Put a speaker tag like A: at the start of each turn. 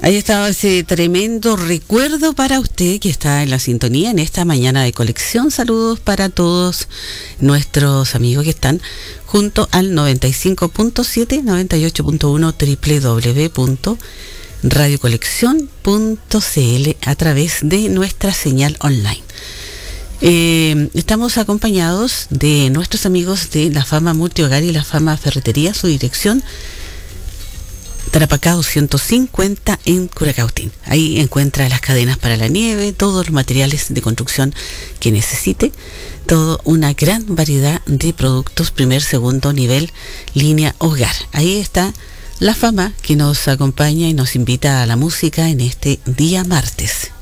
A: Ahí estaba ese tremendo recuerdo para usted que está en la sintonía en esta mañana de colección. Saludos para todos nuestros amigos que están junto al 95.7, 98.1 www.radiocolección.cl a través de nuestra señal online. Estamos acompañados de nuestros amigos de la Fama Multihogar y la Fama Ferretería, su dirección Tarapacá 250 en Curacautín. Ahí encuentra las cadenas para la nieve, todos los materiales de construcción que necesite, toda una gran variedad de productos, primer, segundo nivel, línea hogar. Ahí está la Fama que nos acompaña y nos invita a la música en este día martes.